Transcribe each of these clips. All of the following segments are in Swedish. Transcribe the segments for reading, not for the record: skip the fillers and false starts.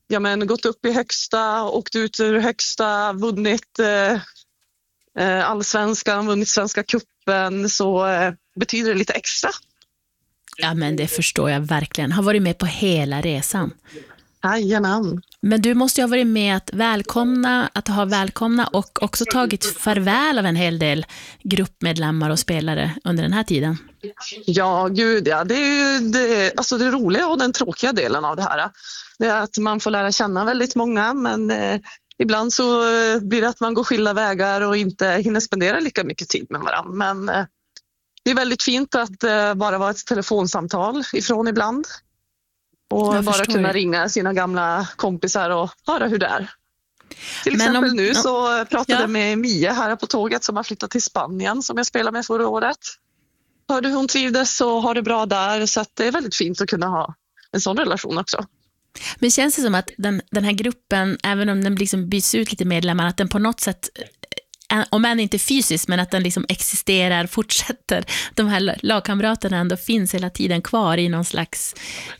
gått upp i högsta, åkt ut ur högsta, vunnit allsvenskan, vunnit Svenska cupen, så betyder det lite extra. Ja, men det förstår jag verkligen. Har varit med på hela resan. Jajamän. Men du måste ju ha varit med att ha välkomna och också tagit farväl av en hel del gruppmedlemmar och spelare under den här tiden. Ja, gud ja. Det är ju det roliga och den tråkiga delen av det här. Det är att man får lära känna väldigt många, men ibland så blir det att man går skilda vägar och inte hinner spendera lika mycket tid med varandra. Men det är väldigt fint att bara vara ett telefonsamtal ifrån ibland. Och bara kunna ringa sina gamla kompisar och höra hur det är. Till exempel nu så pratade jag med Mia här på tåget som har flyttat till Spanien, som jag spelade med förra året. Hörde hon trivdes och har det bra där, så att det är väldigt fint att kunna ha en sån relation också. Men känns det som att den här gruppen, även om den liksom byts ut lite medlemmar, att den på något sätt, om än inte fysiskt, men att den liksom existerar, fortsätter, de här lagkamraterna ändå finns hela tiden kvar i någon slags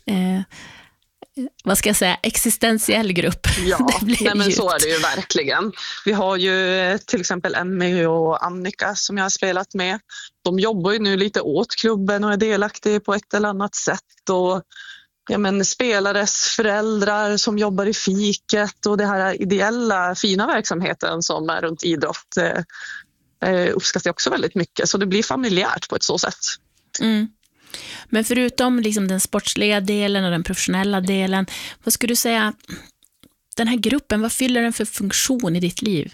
vad ska jag säga, existentiell grupp. Ja, men så är det ju verkligen. Vi har ju till exempel Emmy och Annika som jag har spelat med. De jobbar ju nu lite åt klubben och är delaktiga på ett eller annat sätt. Och spelares föräldrar som jobbar i fiket och det här ideella fina verksamheten som är runt idrott uppskattar jag också väldigt mycket. Så det blir familjärt på ett så sätt. Mm. Men förutom liksom den sportsliga delen och den professionella delen, vad skulle du säga, den här gruppen, vad fyller den för funktion i ditt liv?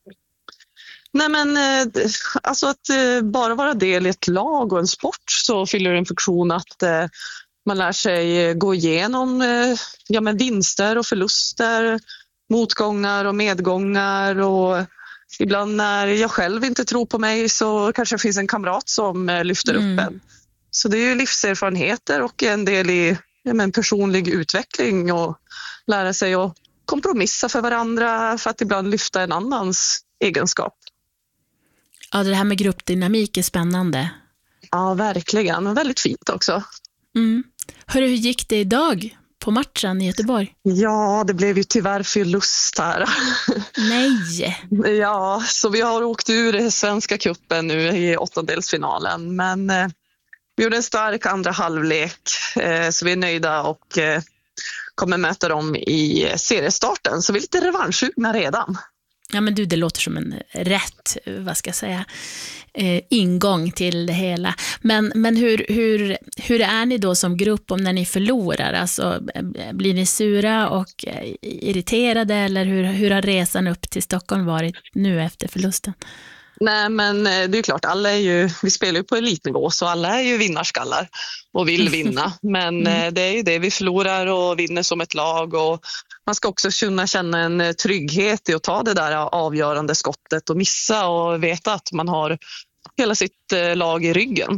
Nej, men alltså att bara vara del i ett lag och en sport, så fyller det en funktion att man lär sig gå igenom vinster och förluster, motgångar och medgångar, och ibland när jag själv inte tror på mig så kanske det finns en kamrat som lyfter upp en. Så det är ju livserfarenheter och en del i personlig utveckling och lära sig att kompromissa för varandra för att ibland lyfta en annans egenskap. Ja, det här med gruppdynamik är spännande. Ja, verkligen. Och väldigt fint också. Mm. Hörru, hur gick det idag på matchen i Göteborg? Ja, det blev ju tyvärr förlust här. Nej! Ja, så vi har åkt ur Svenska cupen nu i åttondelsfinalen, men vi gjorde en stark andra halvlek, så vi är nöjda och kommer möta dem i seriestarten. Så vi är lite revanschsugna redan. Ja, men det låter som en rätt, vad ska jag säga, ingång till det hela. Men hur är ni då som grupp om när ni förlorar? Alltså, blir ni sura och irriterade, eller hur har resan upp till Stockholm varit nu efter förlusten? Nej, men det är klart, vi spelar ju på elitnivå, så alla är ju vinnarskallar och vill vinna. Men det är ju det, vi förlorar och vinner som ett lag, och man ska också kunna känna en trygghet i att ta det där avgörande skottet och missa och veta att man har hela sitt lag i ryggen.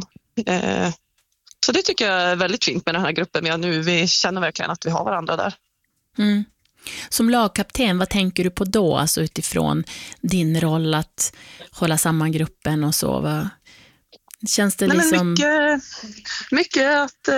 Så det tycker jag är väldigt fint med den här gruppen vi har nu. Vi känner verkligen att vi har varandra där. Mm. Som lagkapten, vad tänker du på då? Alltså utifrån din roll att hålla samman gruppen och så. Känns det liksom... Mycket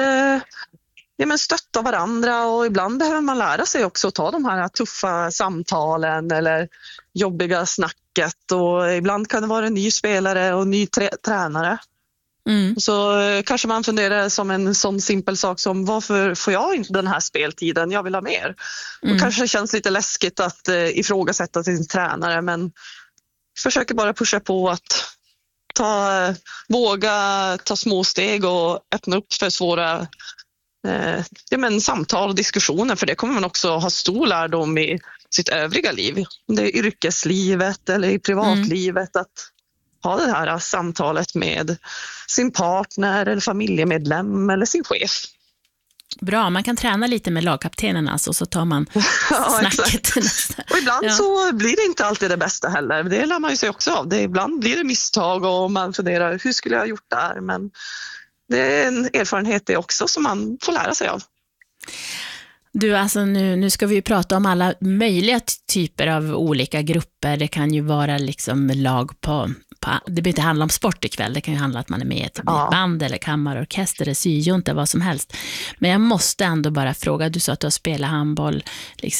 att stötta varandra, och ibland behöver man lära sig också att ta de här tuffa samtalen eller jobbiga snacket, och ibland kan det vara en ny spelare och ny tränare. Så kanske man funderar som en sån simpel sak som: varför får jag inte den här speltiden? Jag vill ha mer. Och kanske känns lite läskigt att ifrågasätta sin tränare, men försöker bara pusha på att våga ta små steg och öppna upp för svåra samtal och diskussioner, för det kommer man också ha stor lärdom i sitt övriga liv. Det är yrkeslivet eller i privatlivet, att ha det här samtalet med sin partner eller familjemedlem eller sin chef. Bra, man kan träna lite med lagkaptenen, alltså, så tar man snacket. Och ibland så blir det inte alltid det bästa heller. Det lär man ju sig också av. Ibland blir det misstag och man funderar, hur skulle jag ha gjort där? Men det är en erfarenhet det också som man får lära sig av. Du, alltså nu ska vi ju prata om alla möjliga typer av olika grupper. Det kan ju vara liksom lag på det behöver inte handla om sport ikväll. Det kan ju handla om att man är med i ett band eller kammarorkester eller syjunta, vad som helst. Men jag måste ändå bara fråga, du sa att du har spelat handboll liksom